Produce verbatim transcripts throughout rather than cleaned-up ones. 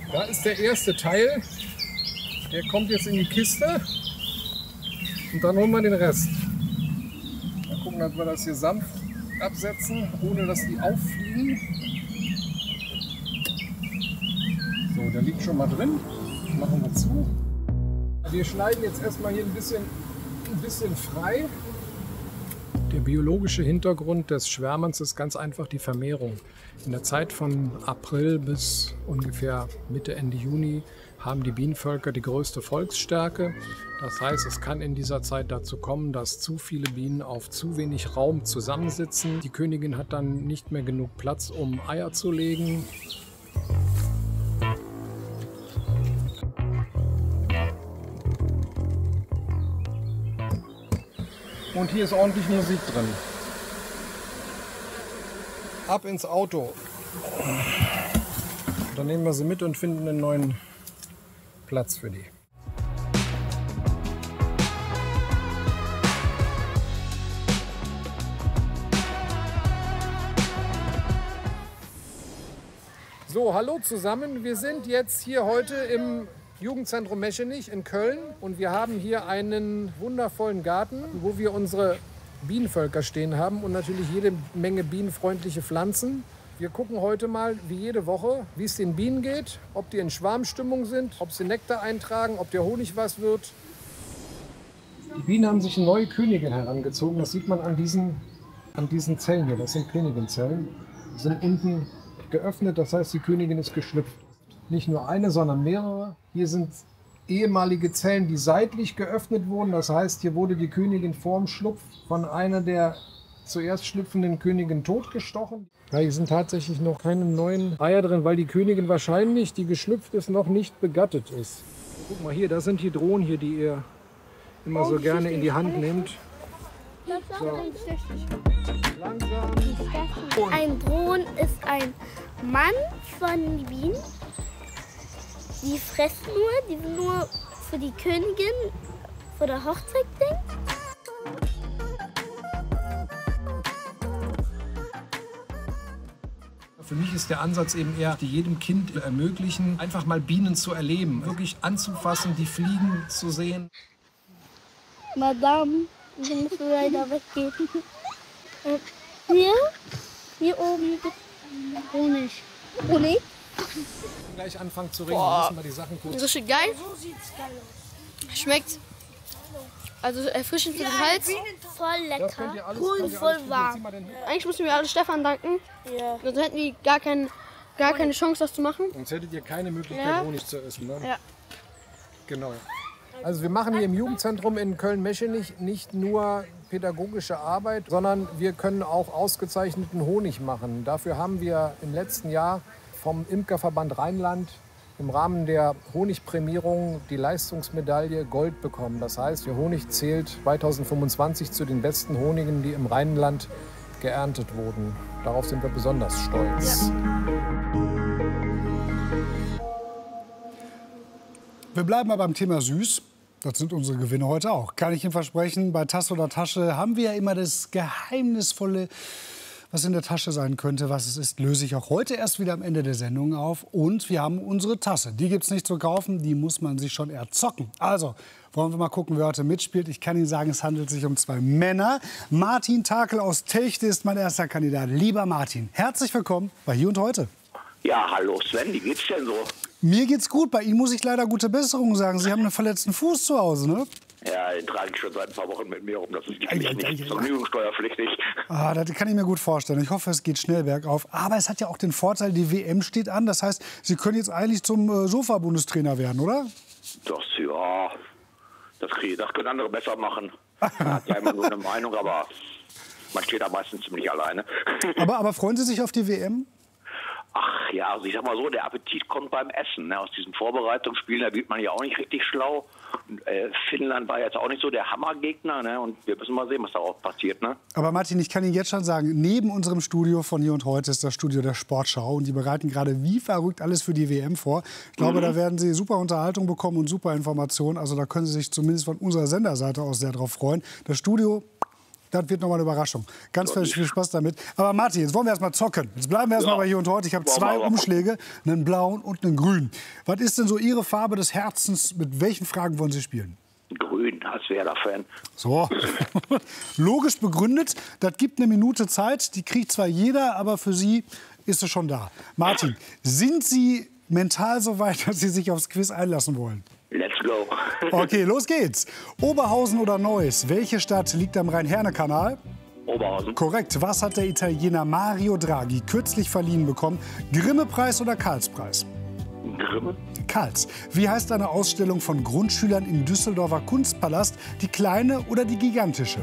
Da ist der erste Teil. Der kommt jetzt in die Kiste. Und dann holen wir den Rest. Mal gucken, dass wir das hier sanft absetzen, ohne dass die auffliegen. So, der liegt schon mal drin. Das machen wir zu. Wir schneiden jetzt erstmal hier ein bisschen, ein bisschen frei. Der biologische Hintergrund des Schwärmens ist ganz einfach die Vermehrung. In der Zeit von April bis ungefähr Mitte, Ende Juni haben die Bienenvölker die größte Volksstärke. Das heißt, es kann in dieser Zeit dazu kommen, dass zu viele Bienen auf zu wenig Raum zusammensitzen. Die Königin hat dann nicht mehr genug Platz, um Eier zu legen. Und hier ist ordentlich Musik drin. Ab ins Auto. Dann nehmen wir sie mit und finden einen neuen Platz für die. So, hallo zusammen. Wir sind jetzt hier heute im Jugendzentrum Meschenich in Köln und wir haben hier einen wundervollen Garten, wo wir unsere Bienenvölker stehen haben und natürlich jede Menge bienenfreundliche Pflanzen. Wir gucken heute mal, wie jede Woche, wie es den Bienen geht, ob die in Schwarmstimmung sind, ob sie Nektar eintragen, ob der Honig was wird. Die Bienen haben sich eine neue Königin herangezogen. Das sieht man an diesen, an diesen Zellen hier. Das sind Königinzellen. Die sind unten geöffnet, das heißt, die Königin ist geschlüpft. Nicht nur eine, sondern mehrere. Hier sind ehemalige Zellen, die seitlich geöffnet wurden. Das heißt, hier wurde die Königin vorm Schlupf von einer der zuerst schlüpfenden Königin totgestochen. Ja, hier sind tatsächlich noch keine neuen Eier drin, weil die Königin wahrscheinlich, die geschlüpft ist, noch nicht begattet ist. Guck mal hier, das sind die Drohnen hier, die ihr immer so gerne in die Hand nehmt. So. Langsam. Ein Drohnen ist ein Mann von Bienen. Die fressen nur, die sind nur für die Königin vor der Hochzeit denkt. Für mich ist der Ansatz eben eher, die jedem Kind ermöglichen, einfach mal Bienen zu erleben, wirklich anzufassen, die Fliegen zu sehen. Madame, ich muss leider weggehen. Hier, hier oben gibt es Honig. Honig? Gleich anfangen zu reden, wir müssen mal die Sachen kurz. So schön geil. Schmeckt also erfrischend für den Hals. Voll lecker. Alles, cool, voll warm. Eigentlich müssen wir alle Stefan danken. Ja. Sonst hätten die gar, kein, gar keine Chance, das zu machen. Sonst hättet ihr keine Möglichkeit, Ja. Honig zu essen. Ne? Ja. Genau. Also wir machen hier im Jugendzentrum in Köln-Meschenich nicht nur pädagogische Arbeit, sondern wir können auch ausgezeichneten Honig machen. Dafür haben wir im letzten Jahr vom Imkerverband Rheinland im Rahmen der Honigprämierung die Leistungsmedaille Gold bekommen. Das heißt, der Honig zählt zweitausendfünfundzwanzig zu den besten Honigen, die im Rheinland geerntet wurden. Darauf sind wir besonders stolz. Wir bleiben mal beim Thema süß. Das sind unsere Gewinne heute auch. Kann ich Ihnen versprechen, bei Tasse oder Tasche haben wir ja immer das Geheimnisvolle, was in der Tasche sein könnte, was es ist, löse ich auch heute erst wieder am Ende der Sendung auf. Und wir haben unsere Tasse. Die gibt es nicht zu kaufen, die muss man sich schon erzocken. Also, wollen wir mal gucken, wer heute mitspielt. Ich kann Ihnen sagen, es handelt sich um zwei Männer. Martin Takel aus Techte ist mein erster Kandidat. Lieber Martin, herzlich willkommen bei Hier und Heute. Ja, hallo Sven, wie geht's denn so? Mir geht's gut. Bei Ihnen muss ich leider gute Besserung sagen. Sie haben einen verletzten Fuß zu Hause, ne? Ja, den trage ich schon seit ein paar Wochen mit mir rum. Das ist Ei, nicht, ei, nicht ei, ei. vergnügungssteuerpflichtig. Ah, das kann ich mir gut vorstellen. Ich hoffe, es geht schnell bergauf. Aber es hat ja auch den Vorteil, die W M steht an. Das heißt, Sie können jetzt eigentlich zum äh, Sofa-Bundestrainer werden, oder? Das, ja, das, kriege, das können andere besser machen. Man hat ja immer nur eine Meinung, aber man steht da meistens ziemlich alleine. Aber, aber freuen Sie sich auf die W M? Ach ja, also ich sag mal so, der Appetit kommt beim Essen. Ne? Aus diesen Vorbereitungsspielen, da wird man ja auch nicht richtig schlau. Und, äh, Finnland war jetzt auch nicht so der Hammergegner. Ne? Und wir müssen mal sehen, was darauf passiert. Ne? Aber Martin, ich kann Ihnen jetzt schon sagen, neben unserem Studio von Hier und Heute ist das Studio der Sportschau. Und die bereiten gerade wie verrückt alles für die W M vor. Ich glaube, mhm. da werden Sie super Unterhaltung bekommen und super Informationen. Also da können Sie sich zumindest von unserer Senderseite aus sehr drauf freuen. Das Studio Das wird nochmal eine Überraschung. Ganz viel, viel Spaß damit. Aber Martin, jetzt wollen wir erstmal zocken. Jetzt bleiben wir erstmal Ja. bei Hier und Heute. Ich habe zwei Umschläge, einen blauen und einen grünen. Was ist denn so Ihre Farbe des Herzens? Mit welchen Fragen wollen Sie spielen? Grün als Werder-Fan. So, logisch begründet. Das gibt eine Minute Zeit. Die kriegt zwar jeder, aber für Sie ist es schon da. Martin, sind Sie mental so weit, dass Sie sich aufs Quiz einlassen wollen? Let's go. Okay, los geht's. Oberhausen oder Neuss? Welche Stadt liegt am Rhein-Herne-Kanal? Oberhausen. Korrekt. Was hat der Italiener Mario Draghi kürzlich verliehen bekommen? Grimme-Preis oder Karlspreis? Grimme. Karls. Wie heißt eine Ausstellung von Grundschülern im Düsseldorfer Kunstpalast? Die kleine oder die gigantische?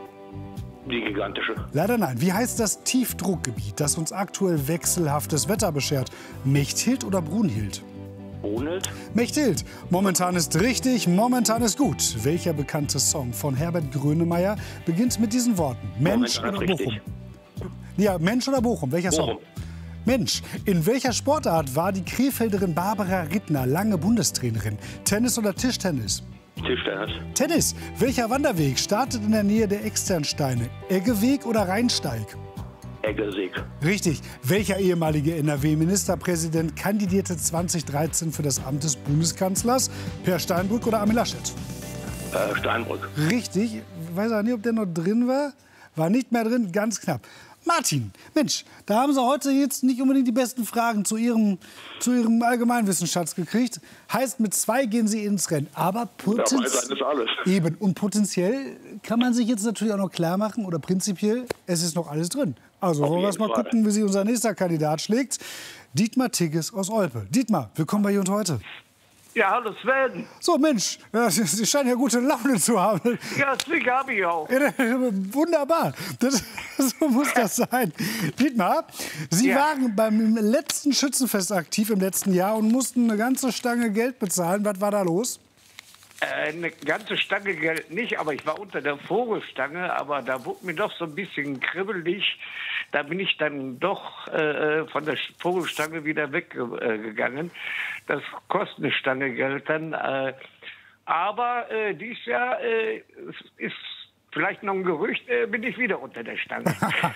Die gigantische. Leider nein. Wie heißt das Tiefdruckgebiet, das uns aktuell wechselhaftes Wetter beschert? Mechthild oder Brunhild? Brunhild. Mechthild. Momentan ist richtig, momentan ist gut. Welcher bekannte Song von Herbert Grönemeyer beginnt mit diesen Worten? Mensch Momentan oder ist Bochum? richtig. Ja, Mensch oder Bochum? Welcher Song? Bochum. Mensch, in welcher Sportart war die Krefelderin Barbara Rittner lange Bundestrainerin? Tennis oder Tischtennis? Tischtennis. Tennis. Welcher Wanderweg startet in der Nähe der Externsteine? Eggeweg oder Rheinsteig? Eggesig. Richtig. Welcher ehemalige N R W-Ministerpräsident kandidierte zweitausenddreizehn für das Amt des Bundeskanzlers? Per Steinbrück oder Armin Laschet? Äh, Steinbrück. Richtig. Ich weiß auch nicht, ob der noch drin war. War nicht mehr drin, ganz knapp. Martin, Mensch, da haben Sie heute jetzt nicht unbedingt die besten Fragen zu Ihrem, zu Ihrem Allgemeinwissensschatz gekriegt. Heißt, mit zwei gehen Sie ins Rennen. Aber potenziell, Dabei sein ist alles. eben, und potenziell kann man sich jetzt natürlich auch noch klar machen, oder prinzipiell, es ist noch alles drin. Also wollen wir jeden mal Fall. gucken, wie sich unser nächster Kandidat schlägt. Dietmar Tigges aus Olpe. Dietmar, willkommen bei Hier und Heute. Ja, hallo Sven. So, Mensch, ja, Sie scheinen ja gute Laune zu haben. Ja, Zwick habe ich auch. Ja, wunderbar, das, so muss das sein. Dietmar, Sie Ja. waren beim letzten Schützenfest aktiv im letzten Jahr und mussten eine ganze Stange Geld bezahlen. Was war da los? Äh, eine ganze Stange Geld nicht, aber ich war unter der Vogelstange, aber da wurde mir doch so ein bisschen kribbelig. Da bin ich dann doch äh, von der Vogelstange wieder weggegangen. Das kostet eine Stange Geld dann. Äh, aber äh, dieses Jahr äh, ist vielleicht noch ein Gerücht, äh, bin ich wieder unter der Stange.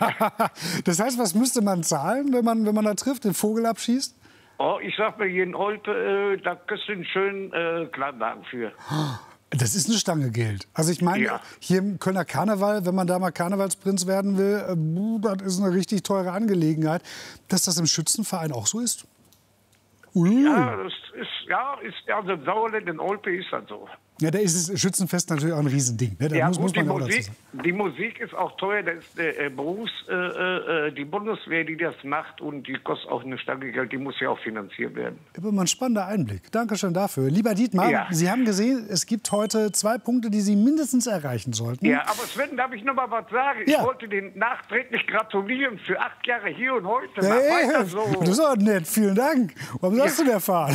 Das heißt, was müsste man zahlen, wenn man, wenn man da trifft, den Vogel abschießt? Oh, ich sag mir hier in Olpe, äh, da kriegst du einen schönen äh, Kleinwagen für. Das ist eine Stange Geld. Also ich meine, Ja. hier im Kölner Karneval, wenn man da mal Karnevalsprinz werden will, äh, buh, das ist eine richtig teure Angelegenheit. Dass das im Schützenverein auch so ist? Ui. Ja, das ist, ja, ist, also im Sauerland in Olpe ist das so. Ja, da ist das Schützenfest natürlich auch ein Riesending. Ne? Da Ja, muss, gut, muss man die, ja auch dazu Musik, sagen. die Musik ist auch teuer. Das ist der äh, Berufs, äh, äh, die Bundeswehr, die das macht, und die kostet auch eine Stange Geld. Die muss ja auch finanziert werden. Immer mal ein spannender Einblick. Dankeschön dafür. Lieber Dietmar, Ja. Sie haben gesehen, es gibt heute zwei Punkte, die Sie mindestens erreichen sollten. Ja, aber Sven, darf ich noch mal was sagen? Ja. Ich wollte den nachträglich gratulieren für acht Jahre Hier und Heute. Mach Hey, weiter so. das ist auch nett. Vielen Dank. Warum hast du denn erfahren?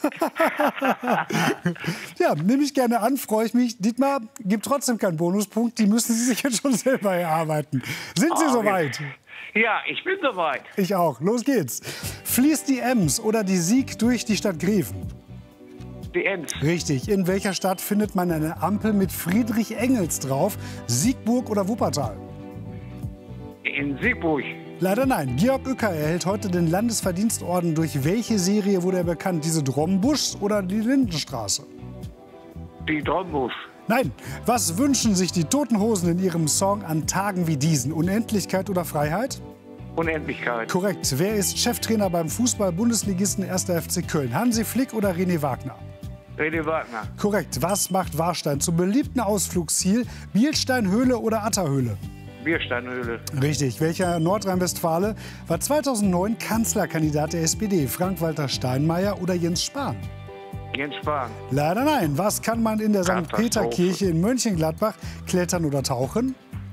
Ja, nehme ich gerne an, freue ich mich. Dietmar, gibt trotzdem keinen Bonuspunkt. Die müssen Sie sich jetzt schon selber erarbeiten. Sind Sie Ah, soweit? Ja, ich bin soweit. Ich auch. Los geht's. Fließt die Ems oder die Sieg durch die Stadt Greven? Die Ems. Richtig. In welcher Stadt findet man eine Ampel mit Friedrich Engels drauf? Siegburg oder Wuppertal? In Siegburg. Leider nein. Georg Uecker erhält heute den Landesverdienstorden. Durch welche Serie wurde er bekannt? Diese Drombusch oder die Lindenstraße? Die Drombusch. Nein. Was wünschen sich die Toten Hosen in ihrem Song an Tagen wie diesen? Unendlichkeit oder Freiheit? Unendlichkeit. Korrekt. Wer ist Cheftrainer beim Fußball-Bundesligisten erster F C Köln? Hansi Flick oder René Wagner? René Wagner. Korrekt. Was macht Warstein zum beliebten Ausflugsziel? Bielsteinhöhle oder Atterhöhle? Biersteinhöhle. Richtig. Welcher Nordrhein-Westfale war zweitausendneun Kanzlerkandidat der S P D? Frank-Walter Steinmeier oder Jens Spahn? Jens Spahn. Leider nein. Was kann man in der Sankt Peter-Kirche in Mönchengladbach klettern oder tauchen?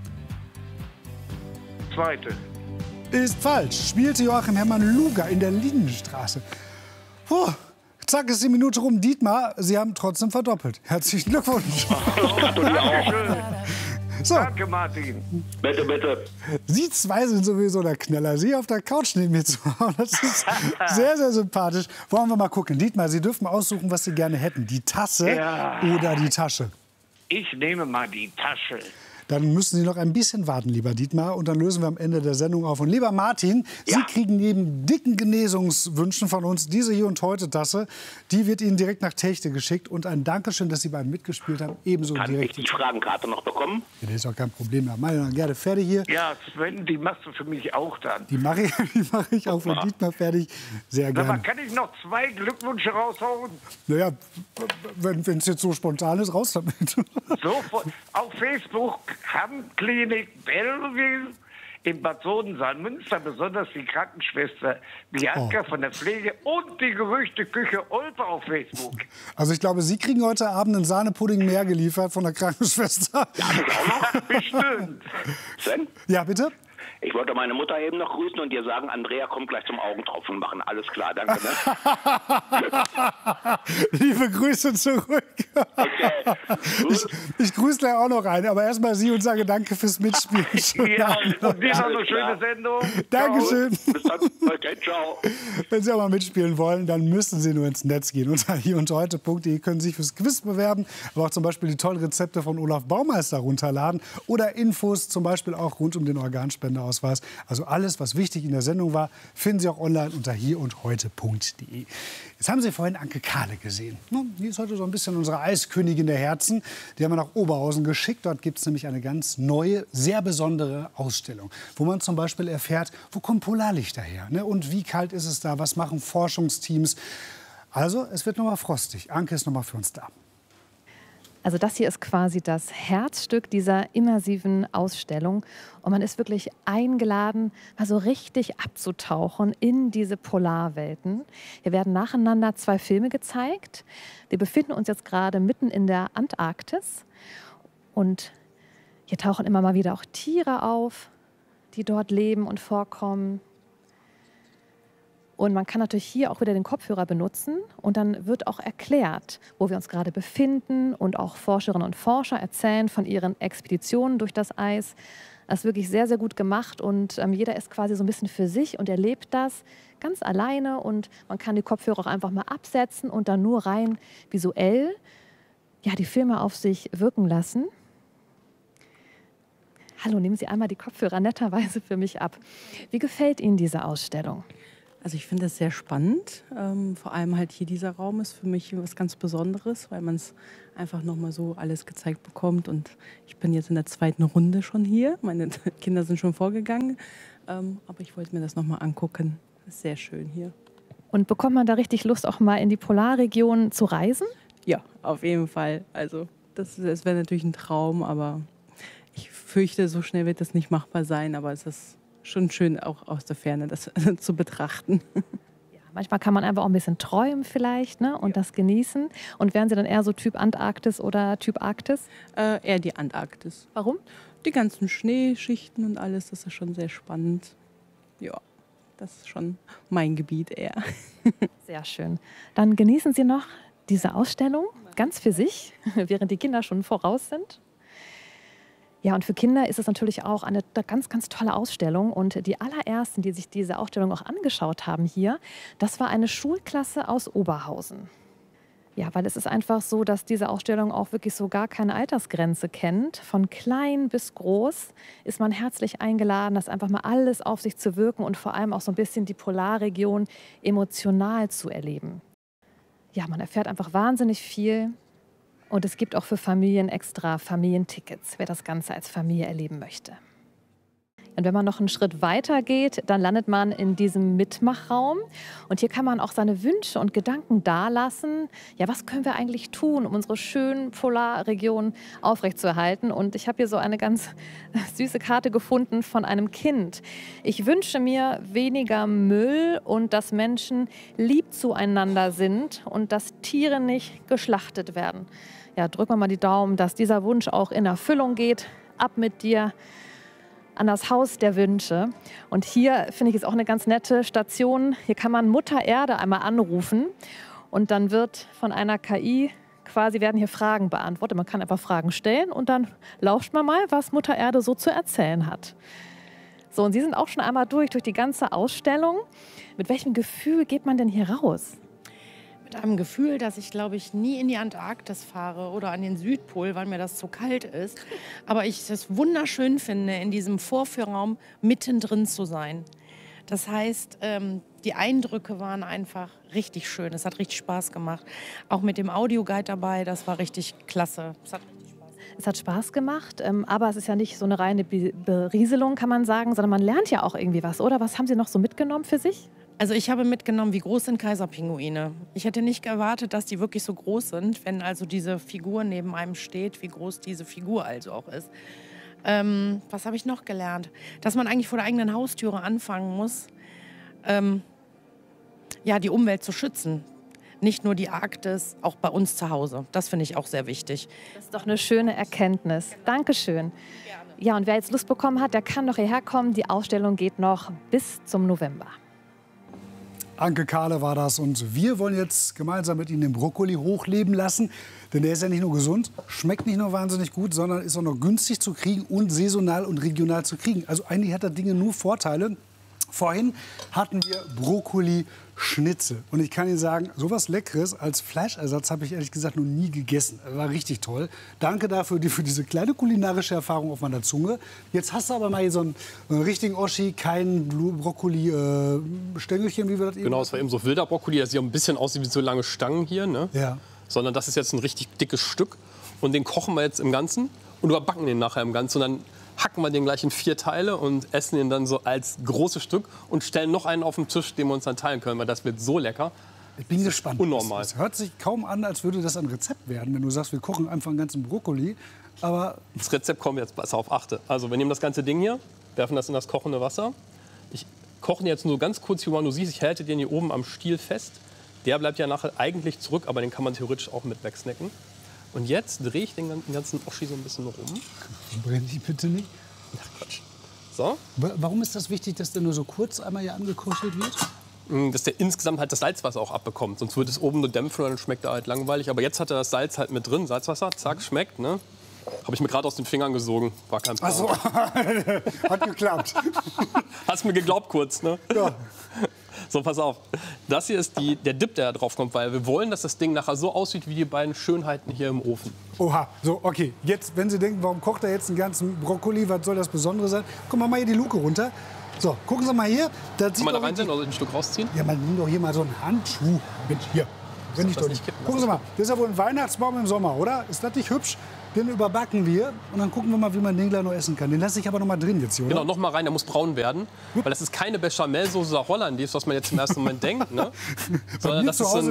Zweite. Ist falsch. Spielte Joachim Hermann Luger in der Lindenstraße. Puh. Zack, ist die Minute rum. Dietmar, Sie haben trotzdem verdoppelt. Herzlichen Glückwunsch. Dankeschön. So, Danke, Martin. Bitte, bitte. Sie zwei sind sowieso der Knaller. Sie auf der Couch neben mir zu hauen, das ist sehr, sehr sympathisch. Wollen wir mal gucken. Dietmar, Sie dürfen aussuchen, was Sie gerne hätten. Die Tasse Ja. oder die Tasche? Ich nehme mal die Tasche. Dann müssen Sie noch ein bisschen warten, lieber Dietmar. Und dann lösen wir am Ende der Sendung auf. Und lieber Martin, Ja. Sie kriegen neben dicken Genesungswünschen von uns diese Hier und Heute Tasse. Die wird Ihnen direkt nach Techte geschickt. Und ein Dankeschön, dass Sie beiden mitgespielt haben. Ebenso Kann direkt. ich die Fragenkarte noch bekommen? Ja, das ist auch kein Problem. Da mache ich dann gerne fertig hier. Ja, Sven, die machst du für mich auch dann. Die mache ich, die mache ich auch für Dietmar fertig. Sehr Sag mal, gerne. kann ich noch zwei Glückwünsche raushauen? Naja, wenn es jetzt so spontan ist, raus damit. So, auf Facebook Handklinik Belleville in Bad Soden-Salmünster, besonders die Krankenschwester Bianca Oh. von der Pflege und die Gerüchteküche Olpe auf Facebook. Also ich glaube, Sie kriegen heute Abend einen Sahnepudding mehr geliefert von der Krankenschwester. Bestimmt. Sven? Ja, bitte? Ich wollte meine Mutter eben noch grüßen und dir sagen, Andrea kommt gleich zum Augentropfen machen. Alles klar, danke. Ne? Liebe Grüße zurück. Okay. Ich, ich grüße gleich auch noch einen, aber erstmal Sie und sage danke fürs Mitspielen. Schönen Ja, Abend. und dir noch eine Alles schöne klar. Sendung. Dankeschön. Bis dann. Okay, ciao. Wenn Sie auch mal mitspielen wollen, dann müssen Sie nur ins Netz gehen. Unter hier und heute punkt de können Sie sich fürs Quiz bewerben, aber auch zum Beispiel die tollen Rezepte von Olaf Baumeister runterladen oder Infos zum Beispiel auch rund um den Organspendeausweis. Also alles, was wichtig in der Sendung war, finden Sie auch online unter hier und heute punkt de. Jetzt haben Sie vorhin Anke Kahle gesehen. Die ist heute so ein bisschen unsere Eiskönigin der Herzen. Die haben wir nach Oberhausen geschickt. Dort gibt es nämlich eine ganz neue, sehr besondere Ausstellung, wo man zum Beispiel erfährt, wo kommen Polarlichter her, ne? Und wie kalt ist es da, was machen Forschungsteams. Also es wird noch mal frostig. Anke ist noch mal für uns da. Also das hier ist quasi das Herzstück dieser immersiven Ausstellung. Und man ist wirklich eingeladen, mal so richtig abzutauchen in diese Polarwelten. Hier werden nacheinander zwei Filme gezeigt. Wir befinden uns jetzt gerade mitten in der Antarktis. Und hier tauchen immer mal wieder auch Tiere auf, die dort leben und vorkommen. Und man kann natürlich hier auch wieder den Kopfhörer benutzen und dann wird auch erklärt, wo wir uns gerade befinden, und auch Forscherinnen und Forscher erzählen von ihren Expeditionen durch das Eis. Das ist wirklich sehr, sehr gut gemacht und ähm, jeder ist quasi so ein bisschen für sich und erlebt das ganz alleine, und man kann die Kopfhörer auch einfach mal absetzen und dann nur rein visuell ja, die Filme auf sich wirken lassen. Hallo, nehmen Sie einmal die Kopfhörer netterweise für mich ab. Wie gefällt Ihnen diese Ausstellung? Also ich finde das sehr spannend. Ähm, vor allem halt hier dieser Raum ist für mich was ganz Besonderes, weil man es einfach noch mal so alles gezeigt bekommt. Und ich bin jetzt in der zweiten Runde schon hier. Meine Kinder sind schon vorgegangen. Ähm, aber ich wollte mir das noch mal angucken. Das ist sehr schön hier. Und bekommt man da richtig Lust, auch mal in die Polarregion zu reisen? Ja, auf jeden Fall. Also das, das wäre natürlich ein Traum, aber ich fürchte, so schnell wird das nicht machbar sein. Aber es ist schon schön, auch aus der Ferne das zu betrachten. Ja, manchmal kann man einfach auch ein bisschen träumen vielleicht, ne? Und ja, das genießen. Und wären Sie dann eher so Typ Antarktis oder Typ Arktis? Äh, eher die Antarktis. Warum? Die ganzen Schneeschichten und alles, das ist schon sehr spannend. Ja, das ist schon mein Gebiet eher. Sehr schön. Dann genießen Sie noch diese Ausstellung ganz für sich, während die Kinder schon voraus sind. Ja, und für Kinder ist es natürlich auch eine ganz, ganz tolle Ausstellung. Und die allerersten, die sich diese Ausstellung auch angeschaut haben hier, das war eine Schulklasse aus Oberhausen. Ja, weil es ist einfach so, dass diese Ausstellung auch wirklich so gar keine Altersgrenze kennt. Von klein bis groß ist man herzlich eingeladen, das einfach mal alles auf sich zu wirken und vor allem auch so ein bisschen die Polarregion emotional zu erleben. Ja, man erfährt einfach wahnsinnig viel. Und es gibt auch für Familien extra Familientickets, wer das Ganze als Familie erleben möchte. Und wenn man noch einen Schritt weiter geht, dann landet man in diesem Mitmachraum. Und hier kann man auch seine Wünsche und Gedanken dalassen. Ja, was können wir eigentlich tun, um unsere schönen Polarregionen aufrechtzuerhalten? Und ich habe hier so eine ganz süße Karte gefunden von einem Kind. Ich wünsche mir weniger Müll und dass Menschen lieb zueinander sind und dass Tiere nicht geschlachtet werden. Ja, drücken wir mal die Daumen, dass dieser Wunsch auch in Erfüllung geht. Ab mit dir an das Haus der Wünsche. Und hier finde ich es auch eine ganz nette Station. Hier kann man Mutter Erde einmal anrufen und dann wird von einer K I quasi werden hier Fragen beantwortet. Man kann einfach Fragen stellen und dann lauscht man mal, was Mutter Erde so zu erzählen hat. So, und Sie sind auch schon einmal durch, durch die ganze Ausstellung. Mit welchem Gefühl geht man denn hier raus? mit einem Gefühl, dass ich, glaube ich, nie in die Antarktis fahre oder an den Südpol, weil mir das zu kalt ist. Aber ich es wunderschön finde, in diesem Vorführraum mittendrin zu sein. Das heißt, ähm, die Eindrücke waren einfach richtig schön. Es hat richtig Spaß gemacht. Auch mit dem Audioguide dabei, das war richtig klasse. Es hat richtig Spaß gemacht. Es hat Spaß gemacht, ähm, aber es ist ja nicht so eine reine Be- Berieselung, kann man sagen, sondern man lernt ja auch irgendwie was, oder? Was haben Sie noch so mitgenommen für sich? Also ich habe mitgenommen, wie groß sind Kaiserpinguine. Ich hätte nicht erwartet, dass die wirklich so groß sind, wenn also diese Figur neben einem steht, wie groß diese Figur also auch ist. Ähm, was habe ich noch gelernt? Dass man eigentlich vor der eigenen Haustüre anfangen muss, ähm, ja, die Umwelt zu schützen. Nicht nur die Arktis, auch bei uns zu Hause. Das finde ich auch sehr wichtig. Das ist doch eine schöne Erkenntnis. Dankeschön. Ja, und wer jetzt Lust bekommen hat, der kann doch hierher kommen. Die Ausstellung geht noch bis zum November. Anke Kahle war das und wir wollen jetzt gemeinsam mit Ihnen den Brokkoli hochleben lassen. Denn der ist ja nicht nur gesund, schmeckt nicht nur wahnsinnig gut, sondern ist auch noch günstig zu kriegen und saisonal und regional zu kriegen. Also eigentlich hat das Ding nur Vorteile. Vorhin hatten wir Brokkoli-Schnitzel. Und ich kann Ihnen sagen, sowas Leckeres als Fleischersatz habe ich ehrlich gesagt noch nie gegessen. Das war richtig toll. Danke dafür die, für diese kleine kulinarische Erfahrung auf meiner Zunge. Jetzt hast du aber mal hier so einen, einen richtigen Oschi, kein Brokkoli-Stängelchen, wie wir das eben Genau, es war eben so wilder Brokkoli. Das sieht auch ein bisschen aus wie so lange Stangen hier. Ne? Ja. Sondern das ist jetzt ein richtig dickes Stück. Und den kochen wir jetzt im Ganzen und überbacken den nachher im Ganzen. Und dann hacken wir den gleich in vier Teile und essen ihn dann so als großes Stück und stellen noch einen auf den Tisch, den wir uns dann teilen können, weil das wird so lecker. Ich bin gespannt. Unnormal. Es hört sich kaum an, als würde das ein Rezept werden, wenn du sagst, wir kochen einfach einen ganzen Brokkoli. Aber das Rezept kommt jetzt, pass auf, achte. Also wir nehmen das ganze Ding hier, werfen das in das kochende Wasser. Ich koche ihn jetzt nur ganz kurz, Johann, du siehst, ich halte den hier oben am Stiel fest. Der bleibt ja nachher eigentlich zurück, aber den kann man theoretisch auch mit wegsnacken. Und jetzt drehe ich den ganzen Oschi so ein bisschen rum. Brenn die bitte nicht. Ach Quatsch. So. Warum ist das wichtig, dass der nur so kurz einmal hier angekuschelt wird? Dass der insgesamt halt das Salzwasser auch abbekommt. Sonst würde es oben nur dämpfen und dann schmeckt er halt langweilig. Aber jetzt hat er das Salz halt mit drin. Salzwasser, zack, schmeckt. Ne? Habe ich mir gerade aus den Fingern gesogen. War kein Plan. Ach so. Hat geklappt. Hast mir geglaubt kurz, ne? Ja. So, pass auf. Das hier ist die, der Dip, der da drauf kommt, weil wir wollen, dass das Ding nachher so aussieht wie die beiden Schönheiten hier im Ofen. Oha, so, okay. Jetzt, wenn Sie denken, warum kocht er jetzt einen ganzen Brokkoli, was soll das Besondere sein? Gucken wir mal hier die Luke runter. So, gucken Sie mal hier. Das Kann man da reinsetzen oder ein Stück rausziehen? Ja, man nimmt doch hier mal so einen Handschuh mit. Hier, wenn ich doch nicht. Gucken Sie mal, das ist ja wohl ein Weihnachtsbaum im Sommer, oder? Ist das nicht hübsch? Den überbacken wir und dann gucken wir mal, wie man den gleich noch essen kann. Den lasse ich aber noch mal drin jetzt hier, oder? Genau, noch mal rein, der muss braun werden. Weil das ist keine Bechamel-Soße Hollandaise, was man jetzt im ersten Moment denkt. Ne? Sondern das ist so ein